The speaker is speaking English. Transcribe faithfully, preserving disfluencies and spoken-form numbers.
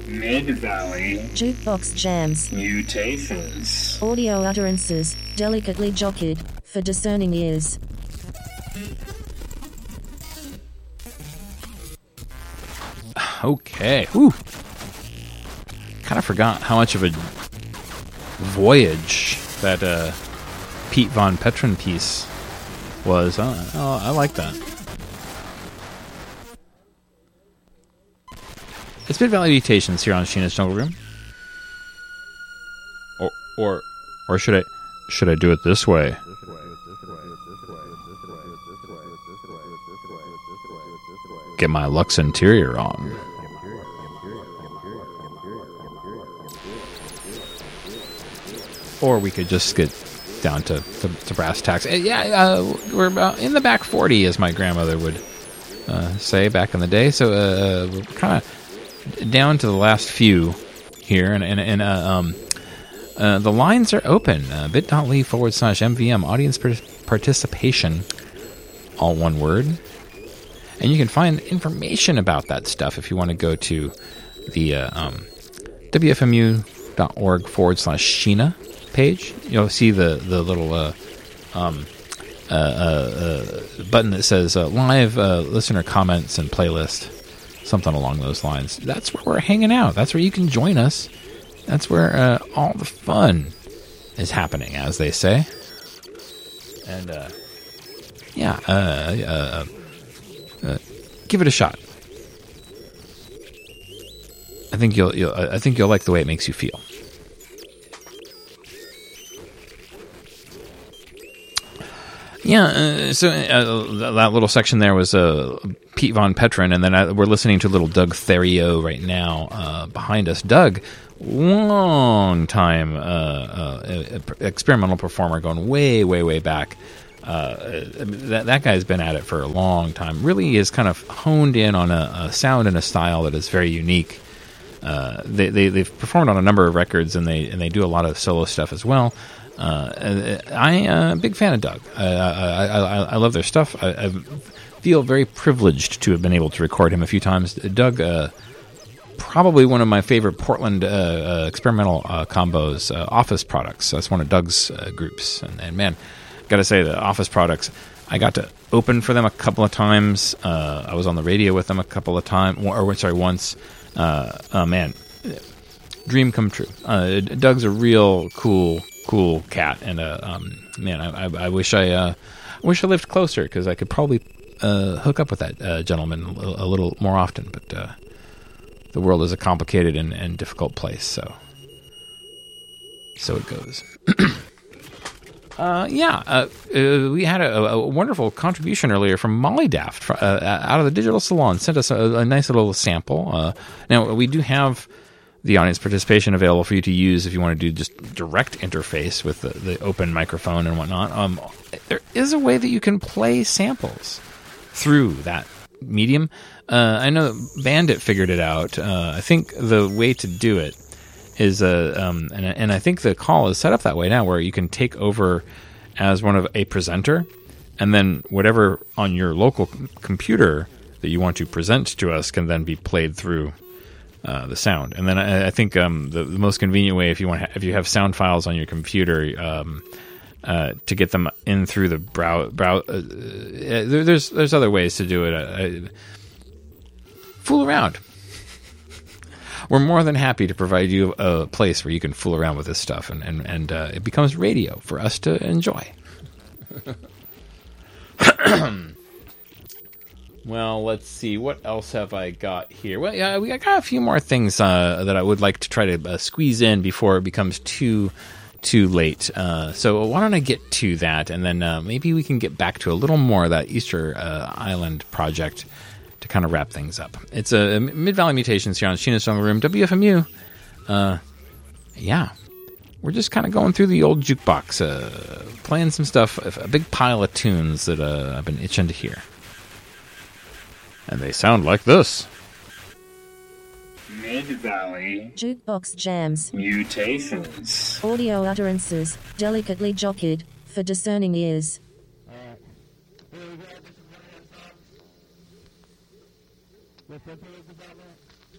Mid-Valley. Jukebox jams. Mutations. Audio utterances, delicately jockeyed, for discerning ears. Okay. Whew. Kind of forgot how much of a voyage that uh, Pete Von Petrin piece was. Oh, oh, I like that. It's Mid-Valley Mutations here on Sheena's Jungle Room. Or, or, or should I, should I do it this way? Get my Lux Interior on. Or we could just get down to, to, to brass tacks. Uh, yeah, uh, we're about in the back forty, as my grandmother would uh, say back in the day. So uh, we're kind of down to the last few here. And, and, and uh, um, uh, the lines are open. Uh, bit.ly forward slash MVM audience participation. All one word. And you can find information about that stuff if you want to go to the uh, um, WFMU.org forward slash Sheena page. You'll see the, the little uh, um, uh, uh, uh, button that says uh, live uh, listener comments and playlist, something along those lines. That's where we're hanging out. That's where you can join us. That's where uh, all the fun is happening, as they say. And uh, yeah, uh, uh, uh, give it a shot. I think you'll, you'll I think you'll like the way it makes you feel. Yeah, uh, so uh, that little section there was uh, Pete Von Petrin, and then I, we're listening to little Doug Therio right now uh, behind us. Doug, long time uh, uh, experimental performer, going way, way, way back. Uh, that that guy's been at it for a long time. Really is kind of honed in on a, a sound and a style that is very unique. Uh, they, they they've performed on a number of records, and they and they do a lot of solo stuff as well. Uh, I'm a big fan of Doug. I, I, I, I love their stuff. I, I feel very privileged to have been able to record him a few times. Doug, uh, probably one of my favorite Portland uh, uh, experimental uh, combos, uh, Office Products. That's one of Doug's uh, groups. And, and man, got to say, the Office Products, I got to open for them a couple of times. Uh, I was on the radio with them a couple of times, or sorry, once. Uh, oh, man, dream come true. Uh, Doug's a real cool cool cat, and uh, um, man, I, I, I wish I uh, wish I lived closer, because I could probably uh, hook up with that uh, gentleman a little, a little more often. But uh, the world is a complicated and, and difficult place, so so it goes. uh, yeah, uh, uh, we had a, a wonderful contribution earlier from Molly Daft uh, out of the Digital Salon. Sent us a, a nice little sample. Uh, now we do have the audience participation available for you to use if you want to do just direct interface with the, the open microphone and whatnot. Um, there is a way that you can play samples through that medium. Uh, I know Bandit figured it out. Uh, I think the way to do it is, uh, um, and, and I think the call is set up that way now, where you can take over as one of a presenter, and then whatever on your local c- computer that you want to present to us can then be played through Uh, the sound. And then I, I think um, the, the most convenient way, if you want, ha- if you have sound files on your computer, um, uh, to get them in through the brow, brow. Uh, uh, there, there's there's other ways to do it. Uh, uh, fool around. We're more than happy to provide you a place where you can fool around with this stuff, and and and uh, it becomes radio for us to enjoy. Well, let's see. What else have I got here? Well, yeah, we got a few more things uh, that I would like to try to uh, squeeze in before it becomes too too late. Uh, so why don't I get to that, and then uh, maybe we can get back to a little more of that Easter uh, Island project to kind of wrap things up. It's a uh, Mid-Valley Mutations here on Sheena's Jungle Room, W F M U. Uh, yeah, we're just kind of going through the old jukebox, uh, playing some stuff, a big pile of tunes that uh, I've been itching to hear. And they sound like this. Mid-Valley. Jukebox jams. Mutations. Audio utterances, delicately jockeyed, for discerning ears. Let's